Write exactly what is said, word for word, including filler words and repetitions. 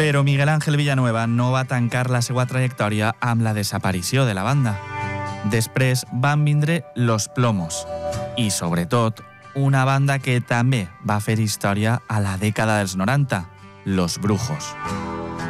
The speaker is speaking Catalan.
Però Miguel Ángel Villanueva no va tancar la seva trajectòria amb la desaparició de la banda. Després van vindre Los Plomos i, sobretot, una banda que també va fer història a la dècada dels noranta, Los Brujos.